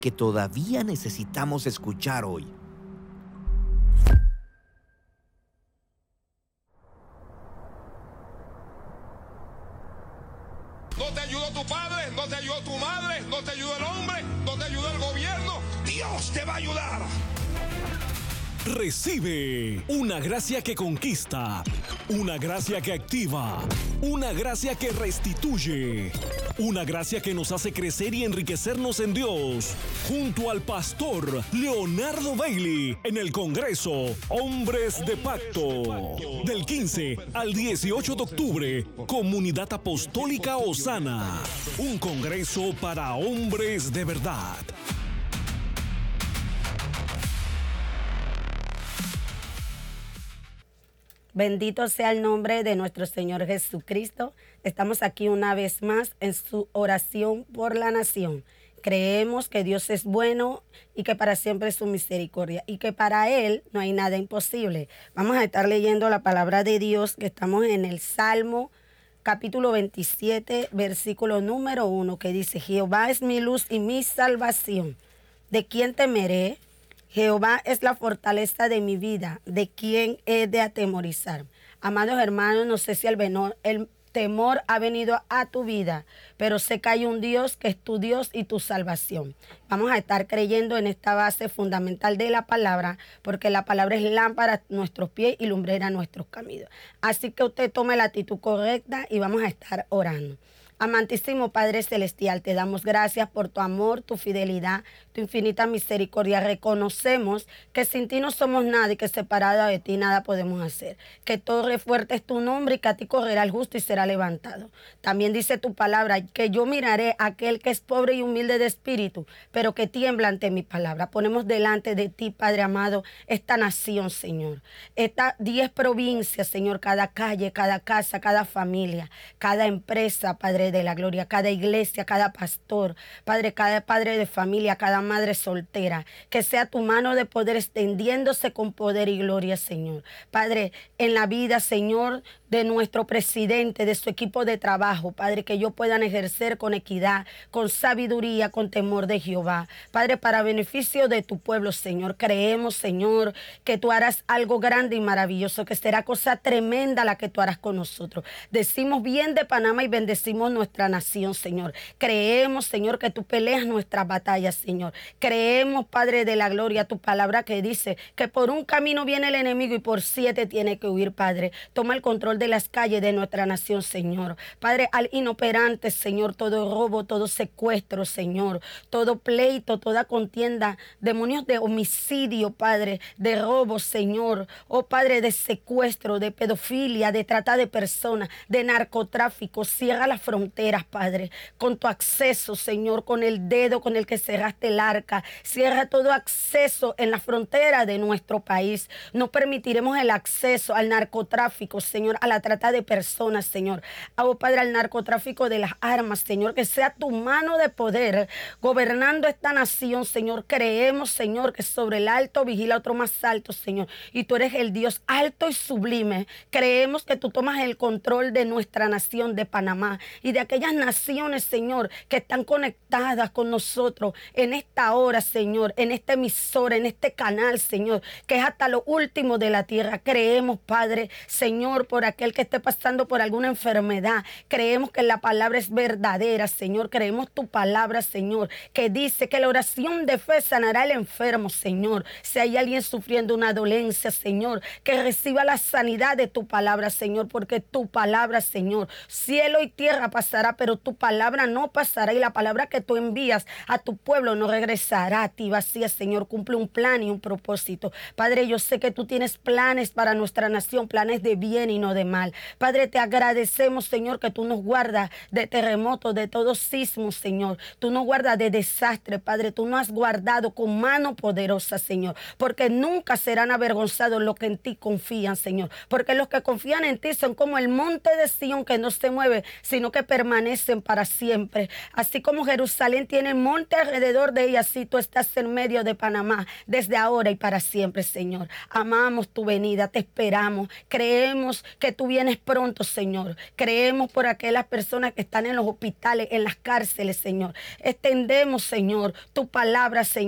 que todavía necesitamos escuchar hoy. No te ayudó tu padre, no te ayudó tu madre, no te ayudó el hombre, no te ayudó el gobierno. Dios te va a ayudar. Recibe una gracia que conquista, una gracia que activa, una gracia que restituye, una gracia que nos hace crecer y enriquecernos en Dios. Junto al pastor Leonardo Bailey en el Congreso Hombres de Pacto. Del 15 al 18 de octubre, Comunidad Apostólica Osana. Un congreso para hombres de verdad. Bendito sea el nombre de nuestro Señor Jesucristo. Estamos aquí una vez más en su oración por la nación. Creemos que Dios es bueno y que para siempre es su misericordia y que para Él no hay nada imposible. Vamos a estar leyendo la palabra de Dios, que estamos en el Salmo capítulo 27, versículo número 1, que dice: Jehová es mi luz y mi salvación. ¿De quién temeré? Jehová es la fortaleza de mi vida, ¿de quién he de atemorizar? Amados hermanos, no sé si el temor ha venido a tu vida, pero sé que hay un Dios que es tu Dios y tu salvación. Vamos a estar creyendo en esta base fundamental de la palabra, porque la palabra es lámpara a nuestros pies y lumbrera a nuestros caminos. Así que usted tome la actitud correcta y vamos a estar orando. Amantísimo Padre Celestial, te damos gracias por tu amor, tu fidelidad, tu infinita misericordia. Reconocemos que sin ti no somos nada y que separado de ti nada podemos hacer. Que torre fuerte es tu nombre y que a ti correrá el justo y será levantado. También dice tu palabra que yo miraré a aquel que es pobre y humilde de espíritu, pero que tiembla ante mi palabra. Ponemos delante de ti, Padre amado, esta nación, Señor. Estas 10 provincias, Señor, cada calle, cada casa, cada familia, cada empresa, Padre de la gloria, cada iglesia, cada pastor, Padre, cada padre de familia, cada madre soltera, que sea tu mano de poder extendiéndose con poder y gloria, Señor. Padre, en la vida, Señor, de nuestro presidente, de su equipo de trabajo, Padre, que ellos puedan ejercer con equidad, con sabiduría, con temor de Jehová. Padre, para beneficio de tu pueblo, Señor, creemos, Señor, que tú harás algo grande y maravilloso, que será cosa tremenda la que tú harás con nosotros. Decimos bien de Panamá y bendecimos nuestra nación, Señor. Creemos, Señor, que tú peleas nuestras batallas, Señor. Creemos, Padre de la gloria, tu palabra que dice que por un camino viene el enemigo y por 7 tiene que huir, Padre. Toma el control de las calles de nuestra nación, Señor. Padre, al inoperante, Señor, todo robo, todo secuestro, Señor, todo pleito, toda contienda, demonios de homicidio, Padre, de robo, Señor, oh Padre, de secuestro, de pedofilia, de trata de personas, de narcotráfico. Cierra las fronteras, Padre, con tu acceso, Señor, con el dedo con el que cerraste el arca. Cierra todo acceso en la frontera de nuestro país. No permitiremos el acceso al narcotráfico, Señor, a la trata de personas, Señor. Oh, Padre, al narcotráfico de las armas, Señor, que sea tu mano de poder gobernando esta nación, Señor. Creemos, Señor, que sobre el alto vigila otro más alto, Señor, y tú eres el Dios alto y sublime. Creemos que tú tomas el control de nuestra nación de Panamá y de aquellas naciones, Señor, que están conectadas con nosotros en esta hora, Señor, en esta emisora, en este canal, Señor, que es hasta lo último de la tierra. Creemos, Padre, Señor, por aquel que esté pasando por alguna enfermedad. Creemos que la palabra es verdadera, Señor. Creemos tu palabra, Señor, que dice que la oración de fe sanará al enfermo, Señor. Si hay alguien sufriendo una dolencia, Señor, que reciba la sanidad de tu palabra, Señor, porque tu palabra, Señor, cielo y tierra pasará, pero tu palabra no pasará, y la palabra que tú envías a tu pueblo no regresará a ti vacía, Señor. Cumple un plan y un propósito. Padre, yo sé que tú tienes planes para nuestra nación, planes de bien y no de mal. Padre, te agradecemos, Señor, que tú nos guardas de terremotos, de todo sismo, Señor. Tú nos guardas de desastre, Padre. Tú nos has guardado con mano poderosa, Señor, porque nunca serán avergonzados los que en ti confían, Señor, porque los que confían en ti son como el monte de Sión, que no se mueve, sino que permanecen para siempre. Así como Jerusalén tiene monte alrededor de ella, así tú estás en medio de Panamá, desde ahora y para siempre, Señor. Amamos tu venida, te esperamos, creemos que tú tú vienes pronto, Señor. Creemos por aquellas personas que están en los hospitales, en las cárceles, Señor. Extendemos, Señor, tu palabra, Señor.